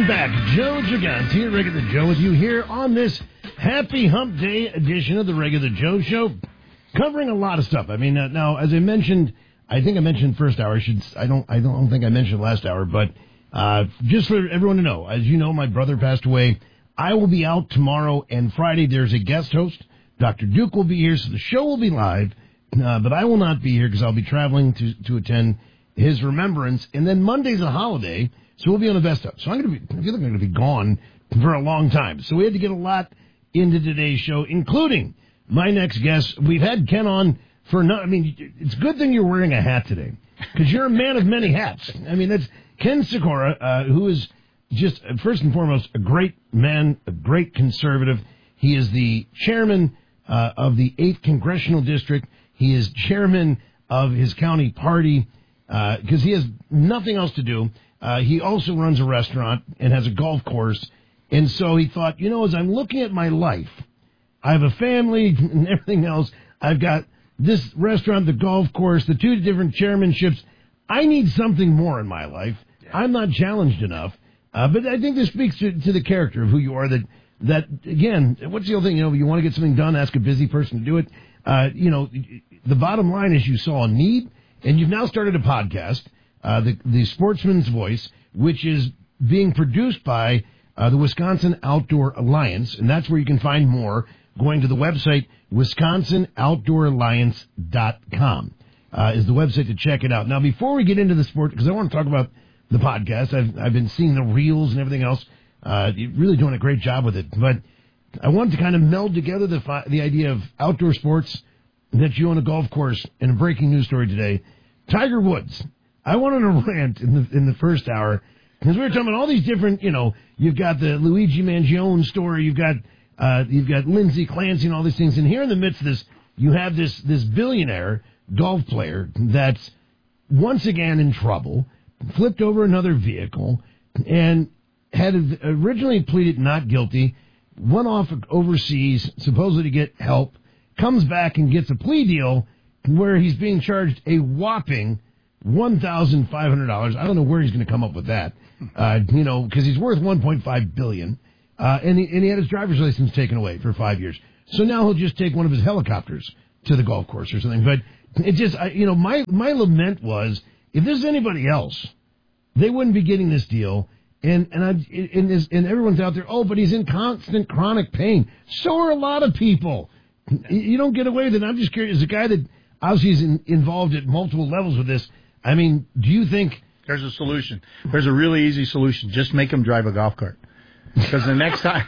back. Joe Gigante, Regular Joe, with you here on this Happy Hump Day edition of the Regular Joe Show, covering a lot of stuff. I mean, now, as I mentioned, I think I mentioned first hour. I don't think I mentioned last hour, but just for everyone to know, as you know, my brother passed away. I will be out tomorrow and Friday. There's a guest host. Dr. Duke will be here, so the show will be live, but I will not be here because I'll be traveling to attend his remembrance. And then Monday's a holiday, so we'll be on the best of. So I feel like I'm going to be gone for a long time. So we had to get a lot into today's show, including my next guest. We've had Ken on for it's a good thing you're wearing a hat today, because you're a man of many hats. I mean, that's Ken Sikora, who is just, first and foremost, a great man, a great conservative. He is the chairman of the 8th Congressional District. He is chairman of his county party because he has nothing else to do. He also runs a restaurant and has a golf course. And so he thought, as I'm looking at my life, I have a family and everything else. I've got this restaurant, the golf course, the 2 different chairmanships. I need something more in my life. Yeah. I'm not challenged enough. But I think this speaks to the character of who you are, that again, what's the old thing? You want to get something done, ask a busy person to do it. The bottom line is you saw a need, and you've now started a podcast, the Sportsman's Voice, which is being produced by the Wisconsin Outdoor Alliance, and that's where you can find more going to the website WisconsinOutdoorAlliance.com is the website to check it out. Now, before we get into the sport, because I want to talk about the podcast, I've been seeing the reels and everything else. You're really doing a great job with it, but I wanted to kind of meld together the idea of outdoor sports that you own a golf course and a breaking news story today. Tiger Woods. I wanted to rant in the first hour because we were talking about all these different, you've got the Luigi Mangione story, you've got Lindsey Clancy and all these things, and here in the midst of this, you have this billionaire golf player that's once again in trouble, flipped over another vehicle, and had originally pleaded not guilty, went off overseas, supposedly to get help, comes back and gets a plea deal where he's being charged a whopping $1,500. I don't know where he's going to come up with that, because he's worth $1.5 billion, and he had his driver's license taken away for 5 years. So now he'll just take one of his helicopters to the golf course or something. But it just, my lament was, if this is anybody else, they wouldn't be getting this deal. And everyone's out there, but he's in constant chronic pain. So are a lot of people. You don't get away with it. I'm just curious, as a guy that obviously is involved at multiple levels with this, I mean, do you think... There's a solution. There's a really easy solution. Just make him drive a golf cart. Because the next time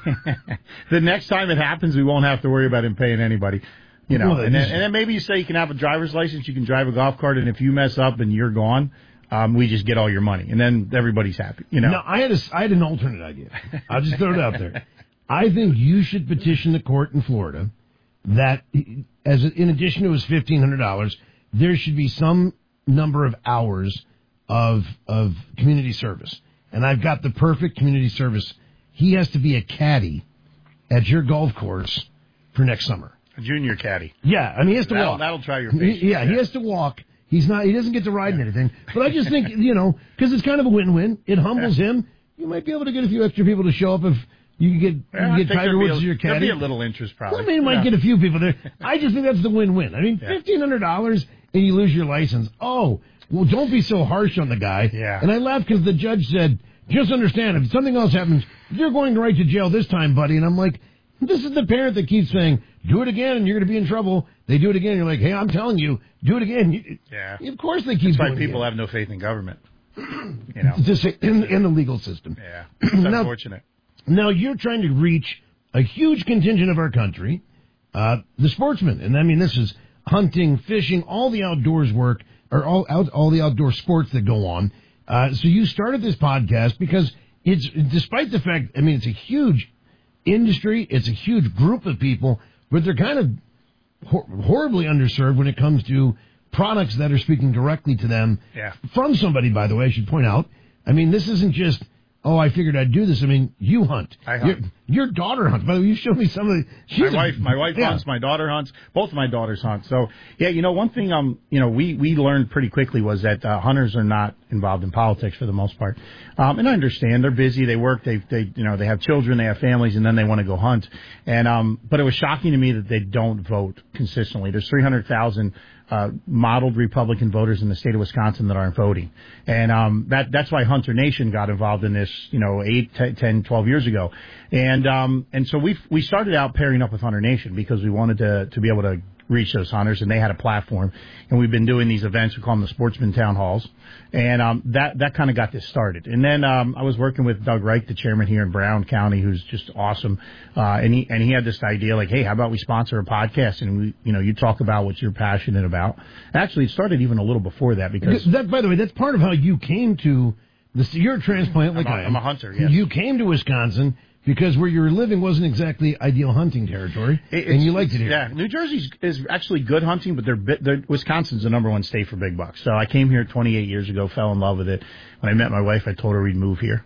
it happens, we won't have to worry about him paying anybody. And then maybe you say you can have a driver's license, you can drive a golf cart, and if you mess up and you're gone... we just get all your money, and then everybody's happy. No, I had an alternate idea. I'll just throw it out there. I think you should petition the court in Florida that, in addition to his $1,500, there should be some number of hours of community service. And I've got the perfect community service. He has to be a caddy at your golf course for next summer. A junior caddy. Yeah, I mean, he has to walk. That'll try your patience. He has to walk. He doesn't get to ride in anything. But I just think, because it's kind of a win-win. It humbles him. You might be able to get a few extra people to show up if you get Tiger Woods as your caddy. There'll be a little interest, probably. Well, I mean, you might get a few people there. I just think that's the win-win. I mean, $1,500 and you lose your license. Oh, well, don't be so harsh on the guy. Yeah. And I laughed because the judge said, just understand, if something else happens, you're going right to jail this time, buddy. And I'm like, this is the parent that keeps saying, do it again and you're going to be in trouble. They do it again. You're like, hey, I'm telling you, do it again. Of course they keep doing it. That's why people have no faith in government. Just in the legal system. Yeah. It's unfortunate. Now, you're trying to reach a huge contingent of our country, the sportsmen. And I mean, this is hunting, fishing, all the outdoors work, or all the outdoor sports that go on. So you started this podcast because it's, despite the fact, I mean, it's a huge industry, it's a huge group of people, but they're kind of horribly underserved when it comes to products that are speaking directly to them from somebody, by the way, I should point out. I mean, this isn't just oh, I figured I'd do this. I mean, you hunt. I hunt. Your daughter hunts. By the way, you showed me some of the... My wife hunts, my daughter hunts, both of my daughters hunt. So, yeah, one thing, we learned pretty quickly was that hunters are not involved in politics for the most part. And I understand they're busy, they work, they have children, they have families, and then they want to go hunt. And, but it was shocking to me that they don't vote consistently. There's 300,000 modeled Republican voters in the state of Wisconsin that aren't voting. And that's why Hunter Nation got involved in this, 8, 10, 12 years ago. And so we started out pairing up with Hunter Nation because we wanted to be able to reach those hunters, and they had a platform. And we've been doing these events. We call them the Sportsman Town Halls. And that kind of got this started. And then I was working with Doug Reich, the chairman here in Brown County, who's just awesome. And he had this idea like, hey, how about we sponsor a podcast? And you talk about what you're passionate about. Actually, it started even a little before that because that, by the way, that's part of how you came to this. You're a transplant like I am. I'm a hunter. Yes. You came to Wisconsin because where you were living wasn't exactly ideal hunting territory, and you liked it here. Yeah, New Jersey is actually good hunting, but Wisconsin's the number one state for big bucks. So I came here 28 years ago, fell in love with it. When I met my wife, I told her we'd move here.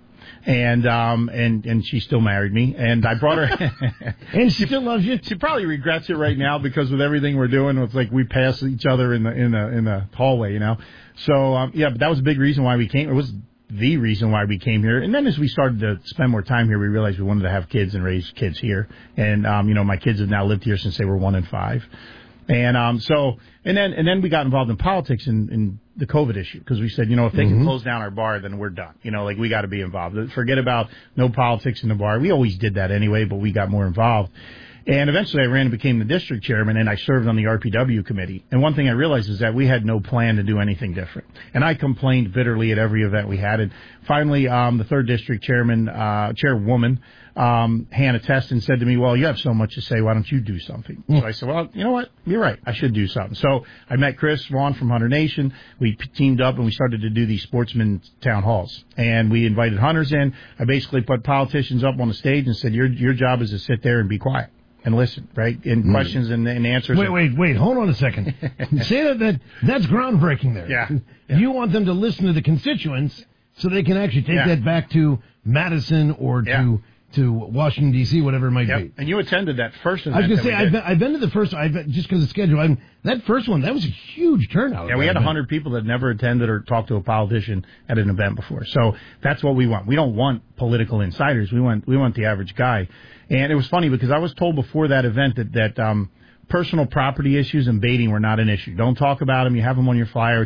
And she still married me, and I brought her. And she still loves you. She probably regrets it right now because with everything we're doing, it's like we pass each other in the hallway, So but that was a big reason why we came. It was the reason why we came here. And then as we started to spend more time here, we realized we wanted to have kids and raise kids here. And my kids have now lived here since they were 1 and 5. And and then we got involved in politics in the COVID issue because we said, if they can close down our bar, then we're done. We got to be involved. Forget about no politics in the bar. We always did that anyway, but we got more involved. And eventually I ran and became the district chairman, and I served on the RPW committee. And one thing I realized is that we had no plan to do anything different. And I complained bitterly at every event we had. And finally, the third district chairwoman, Hannah Teston, said to me, well, you have so much to say. Why don't you do something? So I said, well, you know what? You're right. I should do something. So I met Chris Vaughn from Hunter Nation. We teamed up, and we started to do these sportsman town halls. And we invited hunters in. I basically put politicians up on the stage and said, your job is to sit there and be quiet and listen, right? And questions and answers. Wait. Hold on a second. Say that's groundbreaking there. Yeah. You want them to listen to the constituents so they can actually take that back to Madison or to Washington, D.C., whatever it might be. And you attended that first event. I was going to say, I've been to the first, just because of schedule. That first one, that was a huge turnout. Yeah, we had 100 people that never attended or talked to a politician at an event before. So that's what we want. We don't want political insiders. We want the average guy. And it was funny because I was told before that event that personal property issues and baiting were not an issue. Don't talk about them. You have them on your flyer.